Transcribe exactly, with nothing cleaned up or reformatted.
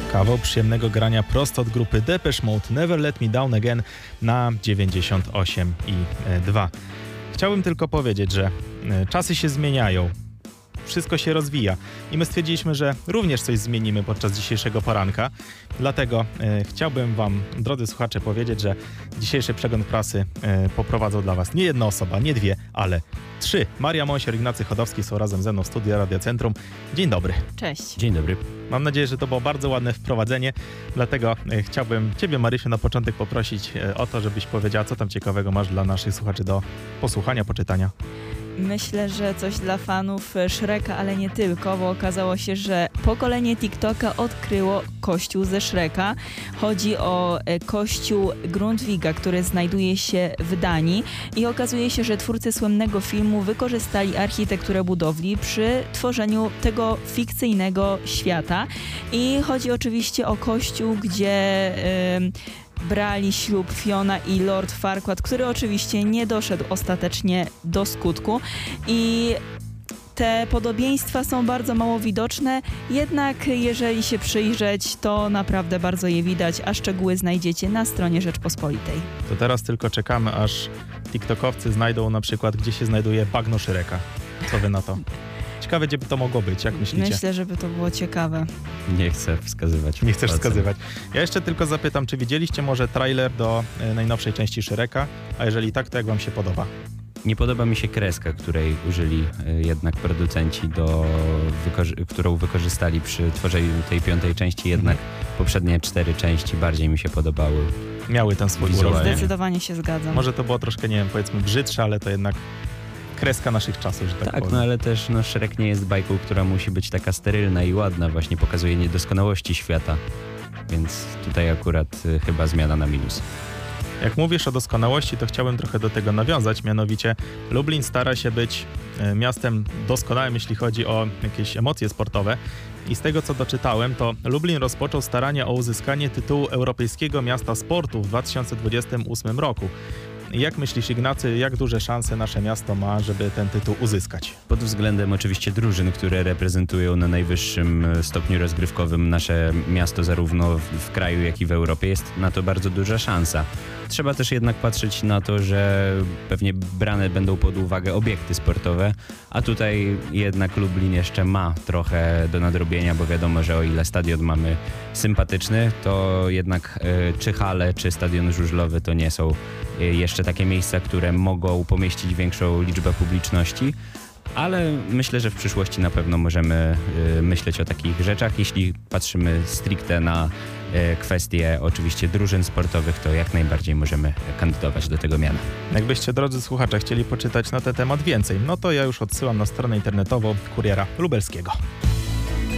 Kawał przyjemnego grania prosto od grupy Depeche Mode, Never Let Me Down Again na dziewięćdziesiąt osiem i dwa. Chciałbym tylko powiedzieć, że czasy się zmieniają. Wszystko się rozwija i my stwierdziliśmy, że również coś zmienimy podczas dzisiejszego poranka. Dlatego e, chciałbym wam, drodzy słuchacze, powiedzieć, że dzisiejszy przegląd prasy e, poprowadzą dla was nie jedna osoba, nie dwie, ale trzy. Maria Monsior, Ignacy Chodowski są razem ze mną w studiu Radia Centrum. Dzień dobry. Cześć. Dzień dobry. Mam nadzieję, że to było bardzo ładne wprowadzenie, dlatego e, chciałbym ciebie, Marysiu, na początek poprosić e, o to, żebyś powiedziała, co tam ciekawego masz dla naszych słuchaczy do posłuchania, poczytania. Myślę, że coś dla fanów Shreka, ale nie tylko, bo okazało się, że pokolenie TikToka odkryło kościół ze Shreka. Chodzi o kościół Grundtviga, który znajduje się w Danii i okazuje się, że twórcy słynnego filmu wykorzystali architekturę budowli przy tworzeniu tego fikcyjnego świata. I chodzi oczywiście o kościół, gdzie Yy, brali ślub Fiona i Lord Farquaad, który oczywiście nie doszedł ostatecznie do skutku i te podobieństwa są bardzo mało widoczne, jednak jeżeli się przyjrzeć, to naprawdę bardzo je widać, a szczegóły znajdziecie na stronie Rzeczpospolitej. To teraz tylko czekamy, aż tiktokowcy znajdą na przykład, gdzie się znajduje bagno Shreka. Co wy na to? Ciekawe, gdzie by to mogło być, jak myślicie? Myślę, żeby to było ciekawe. Nie chcę wskazywać. Nie chcesz palcem. wskazywać. Ja jeszcze tylko zapytam, czy widzieliście może trailer do e, najnowszej części Shreka? A jeżeli tak, to jak wam się podoba? Nie podoba mi się kreska, której użyli y, jednak producenci, do wykorzy- którą wykorzystali przy tworzeniu tej piątej części, jednak poprzednie cztery części bardziej mi się podobały. Miały ten swój Wizualnie. urok. Zdecydowanie się zgadzam. Może to było troszkę, nie wiem, powiedzmy brzydsze, ale to jednak kreska naszych czasów, że tak, Tak, powiem. no ale też no, Shrek nie jest bajką, która musi być taka sterylna i ładna, właśnie pokazuje niedoskonałości świata, więc tutaj akurat y, chyba zmiana na minus. Jak mówisz o doskonałości, to chciałbym trochę do tego nawiązać, mianowicie Lublin stara się być e, miastem doskonałym, jeśli chodzi o jakieś emocje sportowe. I z tego, co doczytałem, to Lublin rozpoczął starania o uzyskanie tytułu Europejskiego Miasta Sportu w dwa tysiące dwudziestym ósmym roku. Jak myślisz, Ignacy, jak duże szanse nasze miasto ma, żeby ten tytuł uzyskać? Pod względem oczywiście drużyn, które reprezentują na najwyższym stopniu rozgrywkowym nasze miasto zarówno w, w kraju, jak i w Europie, jest na to bardzo duża szansa. Trzeba też jednak patrzeć na to, że pewnie brane będą pod uwagę obiekty sportowe, a tutaj jednak Lublin jeszcze ma trochę do nadrobienia, bo wiadomo, że o ile stadion mamy sympatyczny, to jednak y, czy hale, czy stadion żużlowy to nie są y, jeszcze takie miejsca, które mogą pomieścić większą liczbę publiczności, ale myślę, że w przyszłości na pewno możemy y, myśleć o takich rzeczach. Jeśli patrzymy stricte na y, kwestie oczywiście drużyn sportowych, to jak najbardziej możemy kandydować do tego miana. Jakbyście, drodzy słuchacze, chcieli poczytać na ten temat więcej, no to ja już odsyłam na stronę internetową Kuriera Lubelskiego.